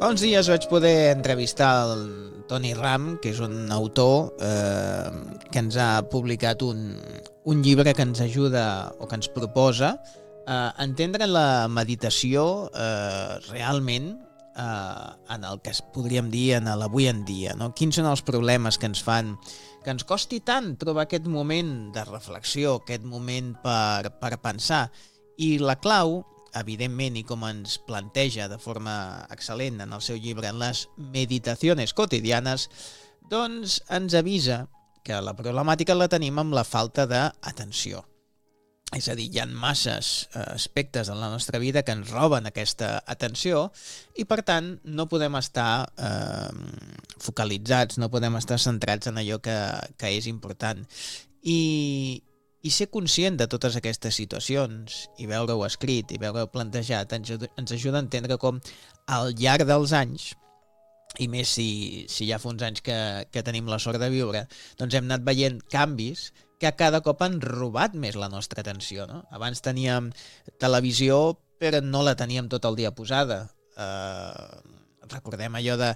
Fa uns dies vaig poder entrevistar el Tony Ram, que és un autor que ens ha publicat un llibre que ens ajuda o que ens proposa a entendre la meditació realment en el que podríem dir en l'avui en dia, no? Quins són els problemes que ens fan que ens costi tant trobar aquest moment de reflexió, aquest moment per pensar. I la clau, evidentment, i com ens planteja de forma excel·lent en el seu llibre en les meditaciones quotidianes, doncs ens avisa que la problemàtica la tenim amb la falta d'atenció. És a dir, hi ha masses aspectes en la nostra vida que ens roben aquesta atenció i, per tant, no podem estar focalitzats, no podem estar centrats en allò que és important. I ser conscient de totes aquestes situacions i veure-ho escrit i veure-ho plantejat ens ajuda a entendre com al llarg dels anys, i més si ja fa uns anys que tenim la sort de viure, doncs hem anat veient canvis que cada cop han robat més la nostra atenció, no? Abans teníem televisió però no la teníem tot el dia posada. Recordem allò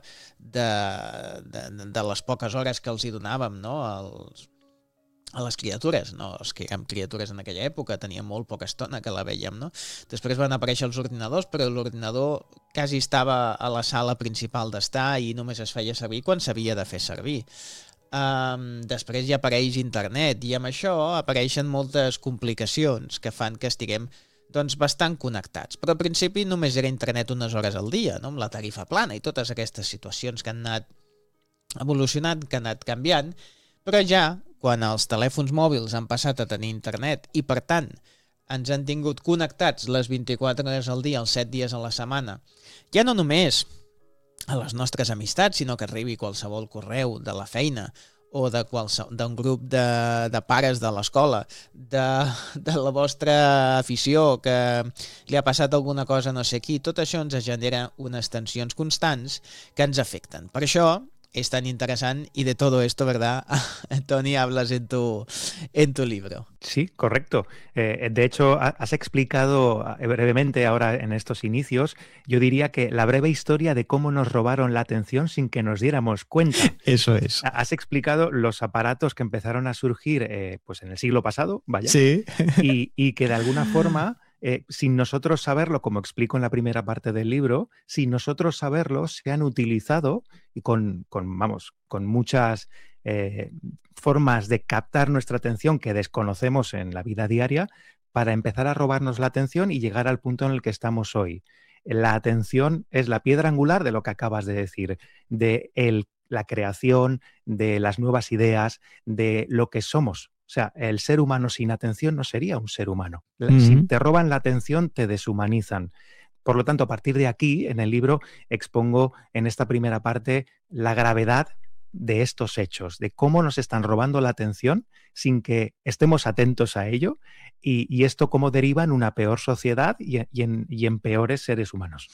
de les poques hores que els hi donàvem, no? A les criatures, no? Els que érem criatures en aquella època teníem molt poca estona que la vèiem, no? Després van aparèixer els ordinadors, però l'ordinador quasi estava a la sala principal d'estar i només es feia servir quan s'havia de fer servir. Després ja apareix internet i amb això apareixen moltes complicacions que fan que estiguem doncs bastant connectats, però al principi només era internet unes hores al dia, no? Amb la tarifa plana i totes aquestes situacions que han anat evolucionant, que han anat canviant, però ja quan els telèfons mòbils han passat a tenir internet i per tant ens han tingut connectats les 24 hores al dia, els 7 dies a la setmana, ja no només a les nostres amistats, sinó que arribi qualsevol correu de la feina o d'un grup de pares de l'escola, de la vostra afició, que li ha passat alguna cosa a no sé qui, tot això ens genera unes tensions constants que ens afecten. Per això es tan interesante y de todo esto, ¿verdad? Tony, hablas en tu libro. Sí, correcto. De hecho, has explicado brevemente ahora en estos inicios, yo diría que la breve historia de cómo nos robaron la atención sin que nos diéramos cuenta. Eso es. Has explicado los aparatos que empezaron a surgir pues en el siglo pasado, vaya, sí. y que de alguna forma... sin nosotros saberlo, como explico en la primera parte del libro, sin nosotros saberlo, se han utilizado y con muchas formas de captar nuestra atención que desconocemos en la vida diaria para empezar a robarnos la atención y llegar al punto en el que estamos hoy. La atención es la piedra angular de lo que acabas de decir, de la creación, de las nuevas ideas, de lo que somos. O sea, el ser humano sin atención no sería un ser humano. Si te roban la atención, te deshumanizan. Por lo tanto, a partir de aquí, en el libro, expongo en esta primera parte la gravedad de estos hechos, de cómo nos están robando la atención sin que estemos atentos a ello y esto cómo deriva en una peor sociedad y en peores seres humanos.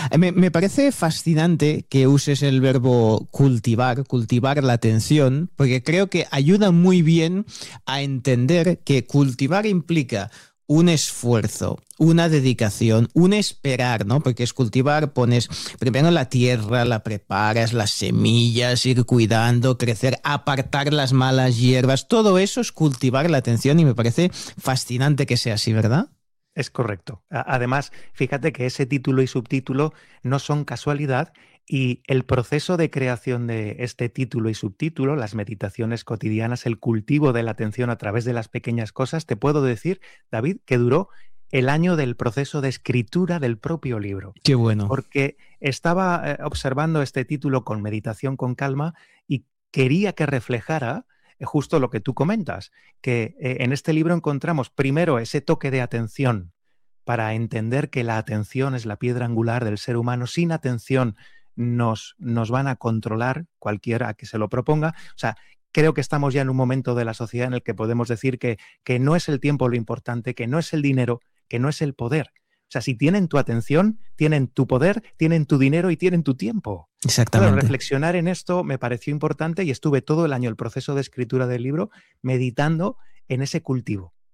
Me parece fascinante que uses el verbo cultivar la atención, porque creo que ayuda muy bien a entender que cultivar implica un esfuerzo, una dedicación, un esperar, ¿no? Porque es cultivar, pones primero la tierra, la preparas, las semillas, ir cuidando, crecer, apartar las malas hierbas, todo eso es cultivar la atención y me parece fascinante que sea así, ¿verdad? Es correcto. Además, fíjate que ese título y subtítulo no son casualidad y el proceso de creación de este título y subtítulo, las meditaciones cotidianas, el cultivo de la atención a través de las pequeñas cosas, te puedo decir, David, que duró el año del proceso de escritura del propio libro. ¡Qué bueno! Porque estaba observando este título con meditación con calma y quería que reflejara justo lo que tú comentas, que en este libro encontramos primero ese toque de atención para entender que la atención es la piedra angular del ser humano. Sin atención nos van a controlar cualquiera que se lo proponga. O sea, creo que estamos ya en un momento de la sociedad en el que podemos decir que no es el tiempo lo importante, que no es el dinero, que no es el poder. O sea, si tienen tu atención, tienen tu poder, tienen tu dinero y tienen tu tiempo. Exactamente. Claro, reflexionar en esto me pareció importante y estuve todo el año, el proceso de escritura del libro, meditando en ese cultivo.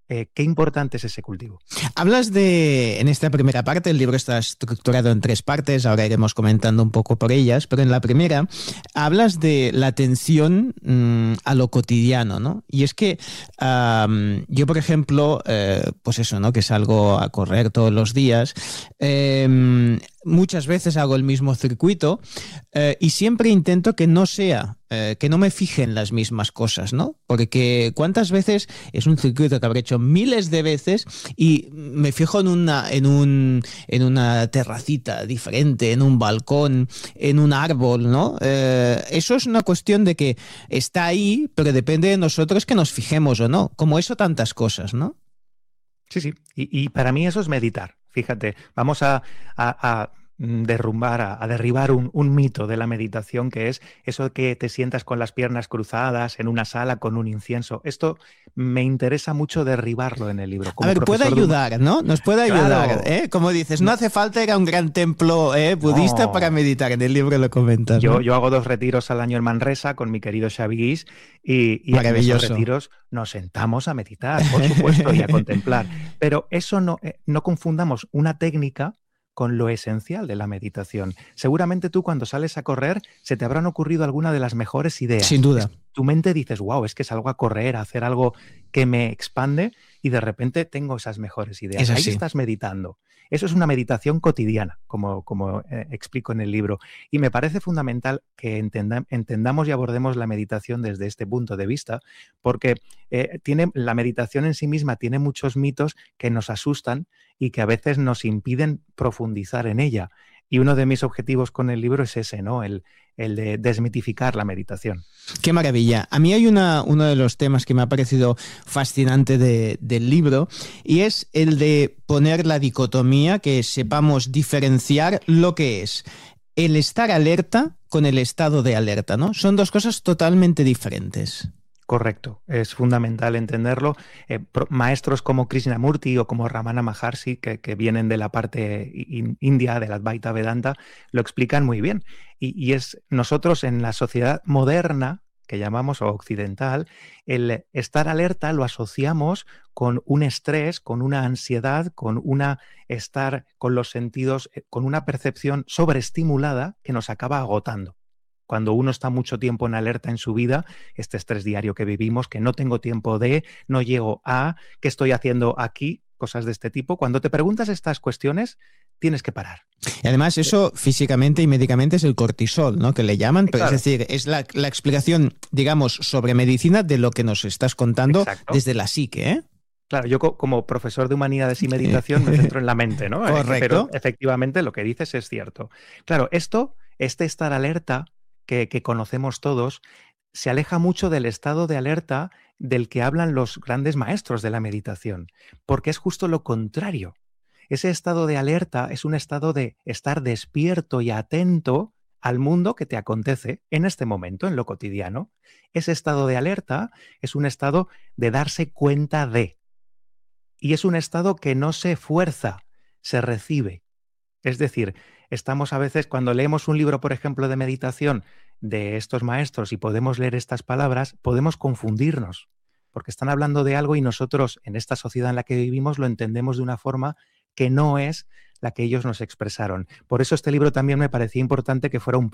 qué importante es ese cultivo. Hablas en esta primera parte, el libro está estructurado en 3 partes, ahora iremos comentando un poco por ellas, pero en la primera hablas de la atención a lo cotidiano, ¿no? Y es que yo, por ejemplo, pues eso, ¿no? Que salgo a correr todos los días, muchas veces hago el mismo circuito y siempre intento que no sea, que no me fije en las mismas cosas, ¿no? Porque cuántas veces es un circuito que habré hecho miles de veces y me fijo en una terracita diferente, en un balcón, en un árbol, ¿no? Eso es una cuestión de que está ahí, pero depende de nosotros que nos fijemos o no. Como eso, tantas cosas, ¿no? Sí. Y para mí eso es meditar. Fíjate, vamos a derribar un mito de la meditación, que es eso que te sientas con las piernas cruzadas en una sala con un incienso. Esto me interesa mucho derribarlo en el libro. A ver, puede ayudar, ¿no? Nos puede ayudar, claro. Como dices, no hace falta ir a un gran templo budista para meditar. En el libro lo comentas, ¿no? Yo hago 2 retiros al año en Manresa con mi querido Xavi Guix y en esos retiros nos sentamos a meditar, por supuesto, y a contemplar. Pero eso no confundamos una técnica con lo esencial de la meditación. Seguramente tú, cuando sales a correr, se te habrán ocurrido alguna de las mejores ideas. Sin duda. Tu mente dices, wow, es que salgo a correr, a hacer algo que me expande y de repente tengo esas mejores ideas. Ahí estás meditando. Eso es una meditación cotidiana, como explico en el libro. Y me parece fundamental que entendamos y abordemos la meditación desde este punto de vista, porque la meditación en sí misma tiene muchos mitos que nos asustan y que a veces nos impiden profundizar en ella. Y uno de mis objetivos con el libro es ese, ¿no? El de desmitificar la meditación. Qué maravilla. A mí hay uno de los temas que me ha parecido fascinante del libro, y es el de poner la dicotomía, que sepamos diferenciar lo que es el estar alerta con el estado de alerta, ¿no? Son 2 cosas totalmente diferentes. Correcto, es fundamental entenderlo. Maestros como Krishnamurti o como Ramana Maharshi, que vienen de la parte india, de la Advaita Vedanta, lo explican muy bien. Y es nosotros en la sociedad moderna, que llamamos o occidental, el estar alerta lo asociamos con un estrés, con una ansiedad, con estar con los sentidos, con una percepción sobreestimulada que nos acaba agotando. Cuando uno está mucho tiempo en alerta en su vida, este estrés diario que vivimos, que no tengo tiempo no llego a, ¿qué estoy haciendo aquí? Cosas de este tipo. Cuando te preguntas estas cuestiones, tienes que parar. Y además eso físicamente y médicamente es el cortisol, ¿no? Que le llaman, pero claro, es decir, es la explicación, digamos, sobre medicina de lo que nos estás contando. Exacto. Desde la psique, ¿eh? Claro, yo como profesor de humanidades y meditación me centro en la mente, ¿no? Correcto. Pero efectivamente lo que dices es cierto. Claro, este estar alerta que conocemos todos, se aleja mucho del estado de alerta del que hablan los grandes maestros de la meditación, porque es justo lo contrario. Ese estado de alerta es un estado de estar despierto y atento al mundo que te acontece en este momento, en lo cotidiano. Ese estado de alerta es un estado de darse cuenta de. Y es un estado que no se fuerza, se recibe. Es decir, estamos a veces, cuando leemos un libro, por ejemplo, de meditación de estos maestros y podemos leer estas palabras, podemos confundirnos, porque están hablando de algo y nosotros, en esta sociedad en la que vivimos, lo entendemos de una forma que no es la que ellos nos expresaron. Por eso este libro también me parecía importante que fuera un